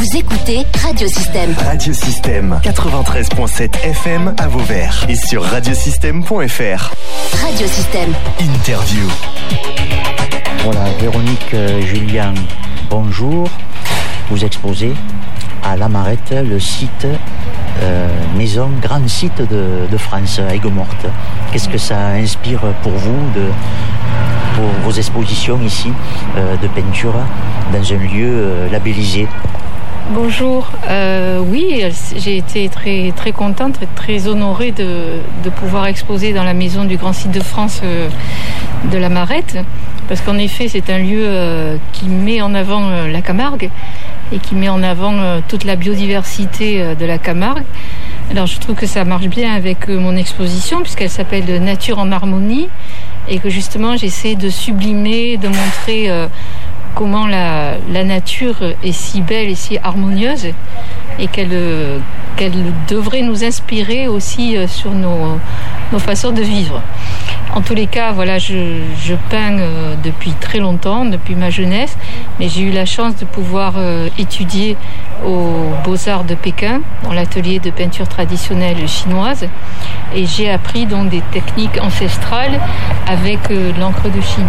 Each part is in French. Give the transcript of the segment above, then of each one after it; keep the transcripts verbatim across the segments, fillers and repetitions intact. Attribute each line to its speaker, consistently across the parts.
Speaker 1: Vous écoutez Radiosystème.
Speaker 2: Radiosystème quatre-vingt-treize virgule sept F M à Vauvert et sur radiosystème point F R.
Speaker 1: Radiosystème.
Speaker 2: Interview.
Speaker 3: Voilà, Véronique euh, Julien, bonjour. Vous exposez à La Marette, le site euh, maison, grand site de, de France, à Aigues-Mortes. Qu'est-ce que ça inspire pour vous de, pour vos expositions ici euh, de peinture dans un lieu euh, labellisé?
Speaker 4: Bonjour, euh, oui, j'ai été très, très contente et très honorée de, de pouvoir exposer dans la maison du Grand Site de France euh, de La Marette, parce qu'en effet c'est un lieu euh, qui met en avant euh, la Camargue et qui met en avant euh, toute la biodiversité euh, de la Camargue. Alors je trouve que ça marche bien avec euh, mon exposition puisqu'elle s'appelle Nature en harmonie et que justement j'essaie de sublimer, de montrer euh, comment la, la nature est si belle et si harmonieuse et qu'elle, qu'elle devrait nous inspirer aussi sur nos, nos façons de vivre. En tous les cas, voilà, je, je peins depuis très longtemps, depuis ma jeunesse, mais j'ai eu la chance de pouvoir étudier aux Beaux-Arts de Pékin, dans l'atelier de peinture traditionnelle chinoise, et j'ai appris donc des techniques ancestrales avec l'encre de Chine.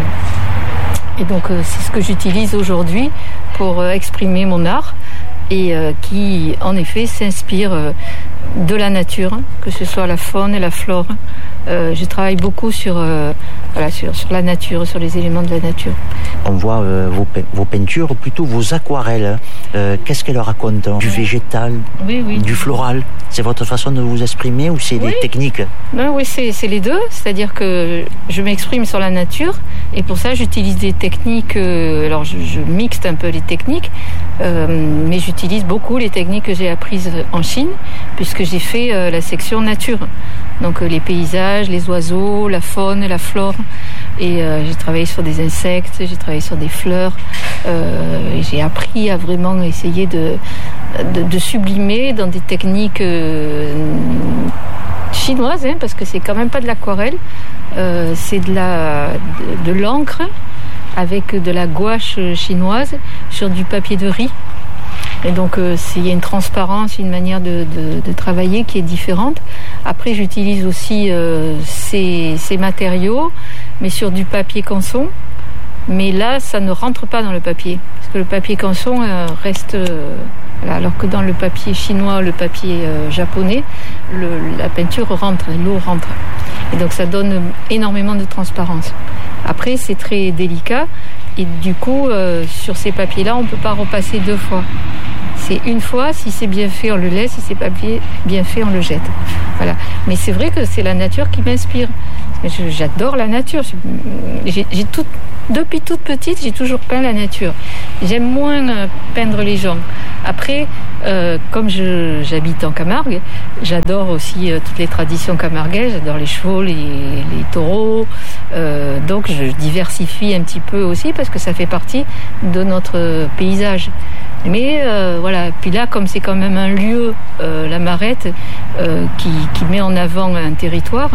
Speaker 4: Et donc euh, c'est ce que j'utilise aujourd'hui pour euh, exprimer mon art et euh, qui en effet s'inspire euh, de la nature, que ce soit la faune et la flore. Euh, je travaille beaucoup sur, euh, voilà, sur, sur la nature, sur les éléments de la nature.
Speaker 3: On voit euh, vos, pe- vos peintures, plutôt vos aquarelles. Euh, qu'est-ce qu'elles racontent? Du végétal,
Speaker 4: oui, oui.
Speaker 3: Du floral? C'est votre façon de vous exprimer ou c'est oui. des techniques?
Speaker 4: Ben oui, c'est, c'est les deux. C'est-à-dire que je m'exprime sur la nature et pour ça j'utilise des techniques. Euh, alors je, je mixte un peu les techniques, euh, mais j'utilise beaucoup les techniques que j'ai apprises en Chine puisque j'ai fait euh, la section nature. Donc euh, les paysages, les oiseaux, la faune, la flore. Et euh, j'ai travaillé sur des insectes, j'ai travaillé sur des fleurs. Euh, et j'ai appris à vraiment essayer de, de, de sublimer dans des techniques euh, chinoises, hein, parce que c'est quand même pas de l'aquarelle. Euh, c'est de, la, de, de l'encre avec de la gouache chinoise sur du papier de riz. Et donc euh, il y a une transparence, une manière de, de, de travailler qui est différente. Après j'utilise aussi euh, ces, ces matériaux, mais sur du papier canson. Mais là ça ne rentre pas dans le papier, parce que le papier canson euh, reste... Euh, voilà, alors que dans le papier chinois, le papier euh, japonais, le, la peinture rentre, l'eau rentre. Et donc ça donne énormément de transparence. Après c'est très délicat, et du coup euh, sur ces papiers-là on ne peut pas repasser deux fois. C'est une fois, si c'est bien fait, on le laisse, si c'est pas bien fait, on le jette. Voilà. Mais c'est vrai que c'est la nature qui m'inspire. Je, j'adore la nature. J'ai, j'ai tout, depuis toute petite, j'ai toujours peint la nature. J'aime moins peindre les gens. Après, euh, comme je, j'habite en Camargue, j'adore aussi euh, toutes les traditions camarguaises. J'adore les chevaux, les, les taureaux. Euh, donc je diversifie un petit peu aussi parce que ça fait partie de notre paysage. Mais euh, voilà, puis là, comme c'est quand même un lieu, euh, La Marette, euh, qui, qui met en avant un territoire,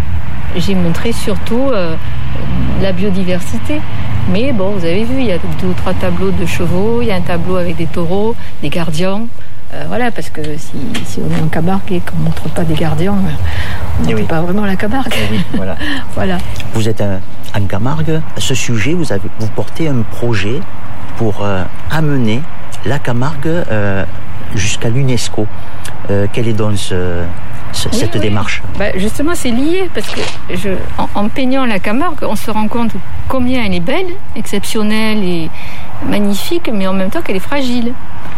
Speaker 4: j'ai montré surtout euh, la biodiversité. Mais bon, vous avez vu, il y a deux ou trois tableaux de chevaux, il y a un tableau avec des taureaux, des gardiens. Euh, voilà, parce que si, si on est en Camargue et qu'on ne montre pas des gardiens, on ne montre oui. pas vraiment la Camargue.
Speaker 3: Oui, voilà.
Speaker 4: Voilà.
Speaker 3: Vous êtes un, en Camargue. À ce sujet, vous, avez, vous portez un projet pour euh, amener la Camargue euh, jusqu'à l'UNESCO. Euh, quelle est donc ce, ce, oui, cette oui. démarche?
Speaker 4: Bah, justement, c'est lié, parce que je, en, en peignant la Camargue, on se rend compte combien elle est belle, exceptionnelle et magnifique, mais en même temps qu'elle est fragile.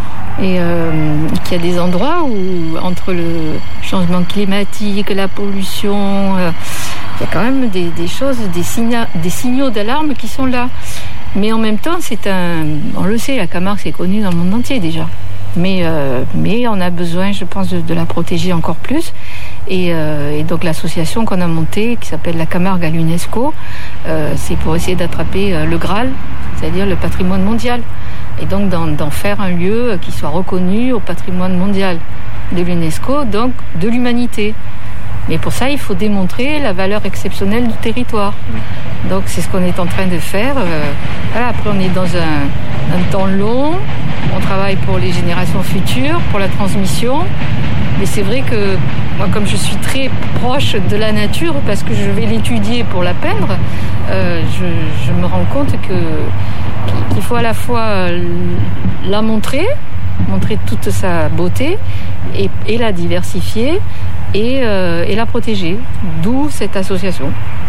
Speaker 4: Et euh, qu'il y a des endroits où, entre le changement climatique, la pollution, euh, il y a quand même des, des choses, des, signa- des signaux d'alarme qui sont là. Mais en même temps, c'est un, on le sait, la Camargue, c'est connu dans le monde entier déjà. Mais, euh, mais on a besoin, je pense, de, de la protéger encore plus. Et, euh, et donc l'association qu'on a montée, qui s'appelle la Camargue à l'UNESCO, euh, c'est pour essayer d'attraper euh, le Graal, c'est-à-dire le patrimoine mondial. Et donc d'en, d'en faire un lieu qui soit reconnu au patrimoine mondial de l'UNESCO, donc de l'humanité. Mais pour ça, il faut démontrer la valeur exceptionnelle du territoire. Oui. Donc c'est ce qu'on est en train de faire. Euh, voilà, après, on est dans un, un temps long. On travaille pour les générations futures, pour la transmission. Mais c'est vrai que moi, comme je suis très proche de la nature, parce que je vais l'étudier pour la peindre, euh, je, je me rends compte que, qu'il faut à la fois la montrer, montrer toute sa beauté, et, et la diversifier, et, euh, et la protéger. D'où cette association.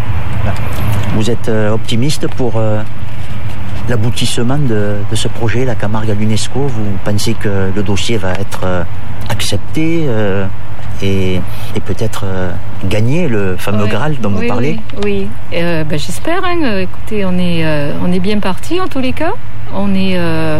Speaker 3: Vous êtes optimiste pour euh, l'aboutissement de, de ce projet, la Camargue à l'UNESCO? Vous pensez que le dossier va être euh, accepté euh, et, et peut-être euh, gagner le fameux oui, Graal dont
Speaker 4: oui,
Speaker 3: vous parlez?
Speaker 4: Oui, oui. Euh, ben, j'espère. Hein. Écoutez, on est, euh, on est bien parti en tous les cas. On est... Euh,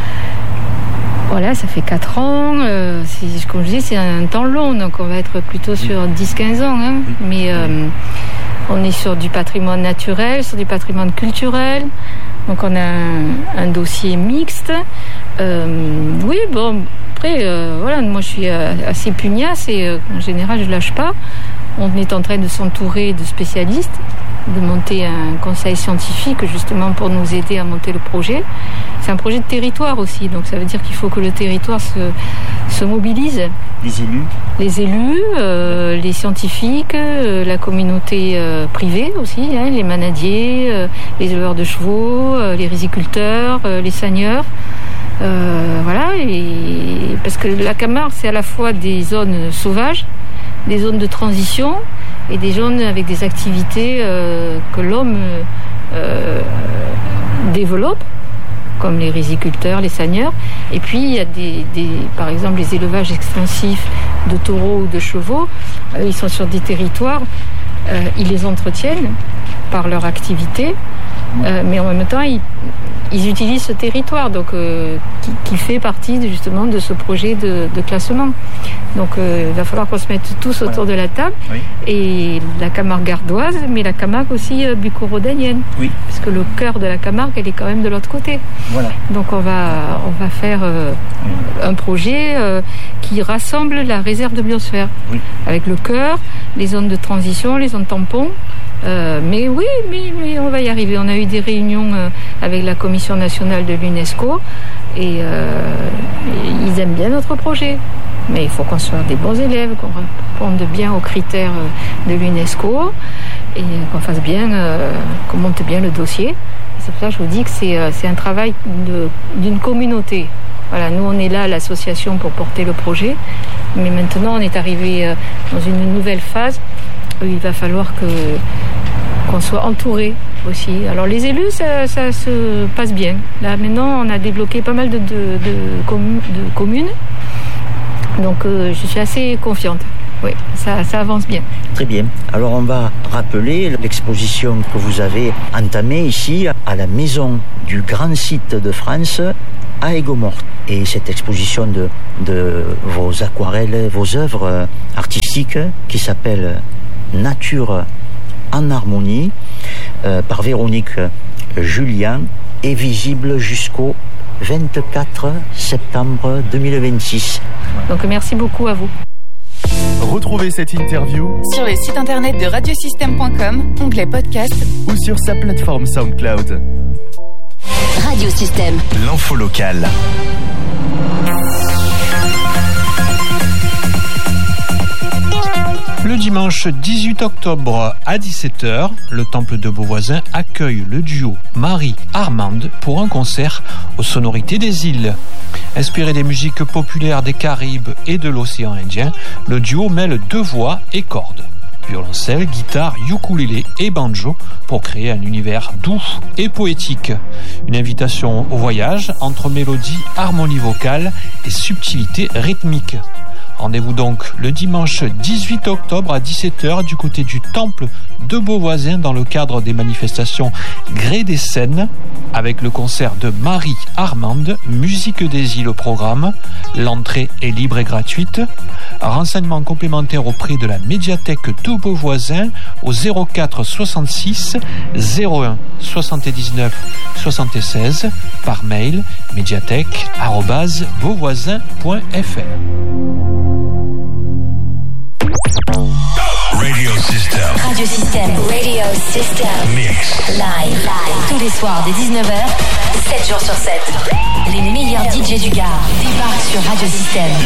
Speaker 4: Voilà, ça fait quatre ans. Euh, c'est, comme je dis, c'est un temps long, donc on va être plutôt sur dix à quinze ans. Hein. Mais euh, on est sur du patrimoine naturel, sur du patrimoine culturel. Donc on a un, un dossier mixte. Euh, oui, bon, après, euh, voilà, moi je suis assez pugnace et euh, en général je lâche pas. On est en train de s'entourer de spécialistes, de monter un conseil scientifique justement pour nous aider à monter le projet. C'est un projet de territoire aussi, donc ça veut dire qu'il faut que le territoire se, se mobilise.
Speaker 3: Les élus
Speaker 4: Les élus, euh, les scientifiques, euh, la communauté euh, privée aussi, hein, les manadiers, euh, les éleveurs de chevaux, euh, les riziculteurs, euh, les seigneurs. Euh, voilà, et parce que la Camargue, c'est à la fois des zones sauvages, des zones de transition et des zones avec des activités euh, que l'homme euh, développe, comme les riziculteurs, les seigneurs. Et puis il y a des, des, par exemple les élevages extensifs de taureaux ou de chevaux. Euh, ils sont sur des territoires, euh, ils les entretiennent par leur activité, euh, mais en même temps ils, ils utilisent ce territoire, donc euh, qui, qui fait partie de, justement de ce projet de, de classement. Donc euh, il va falloir qu'on se mette tous autour voilà. de la table. Oui. Et la Camargue gardoise, mais la Camargue aussi euh, bucco-rhodanienne. Oui. Parce que le cœur de la Camargue, elle est quand même de l'autre côté. Voilà. Donc on va, on va faire euh, oui. un projet euh, qui rassemble la réserve de biosphère. Oui. Avec le cœur, les zones de transition, les zones tampons. Euh, mais oui, mais, mais on va y arriver. On a eu des réunions euh, avec la Commission nationale de l'UNESCO et euh, ils aiment bien notre projet. Mais il faut qu'on soit des bons élèves, qu'on réponde bien aux critères de l'UNESCO et qu'on fasse bien, euh, qu'on monte bien le dossier. Et c'est pour ça que je vous dis que c'est, c'est un travail de, d'une communauté. Voilà, nous on est là, l'association, pour porter le projet, mais maintenant on est arrivé dans une nouvelle phase où il va falloir que qu'on soit entouré aussi. Alors les élus, ça, ça se passe bien. Là maintenant, on a débloqué pas mal de, de, de, communes, de communes. Donc euh, je suis assez confiante. Oui, ça, ça avance bien.
Speaker 3: Très bien. Alors on va rappeler l'exposition que vous avez entamée ici à la Maison du Grand Site de France à Aigues-Mortes. Et cette exposition de, de vos aquarelles, vos œuvres artistiques qui s'appelle Nature en harmonie euh, par Véronique Julien est visible jusqu'au vingt-quatre septembre deux mille vingt-six.
Speaker 4: Donc merci beaucoup à vous.
Speaker 2: Retrouvez cette interview
Speaker 5: sur le site internet de radiosystème point com, onglet podcast,
Speaker 2: ou sur sa plateforme SoundCloud.
Speaker 1: Radiosystème.
Speaker 2: L'info locale.
Speaker 6: Le dimanche dix-huit octobre à dix-sept heures, le Temple de Beauvoisin accueille le duo Marie-Armande pour un concert aux sonorités des îles. Inspiré des musiques populaires des Caraïbes et de l'océan Indien, le duo mêle deux voix et cordes. Violoncelle, guitare, ukulélé et banjo pour créer un univers doux et poétique. Une invitation au voyage entre mélodie, harmonie vocale et subtilité rythmique. Rendez-vous donc le dimanche dix-huit octobre à dix-sept heures du côté du Temple de Beauvoisin dans le cadre des manifestations Gré des Seines avec le concert de Marie-Armande, musique des îles au programme. L'entrée est libre et gratuite. Renseignements complémentaires auprès de la médiathèque de Beauvoisin au zéro quatre soixante-six zéro un soixante-dix-neuf soixante-seize par mail médiathèque arobase beauvoisin point f r.
Speaker 1: Radio System. Radio System.
Speaker 2: Mix.
Speaker 1: Live. Live. Tous les soirs dès dix-neuf heures, sept jours sur sept. Les meilleurs D J du Gard débarquent sur Radio System.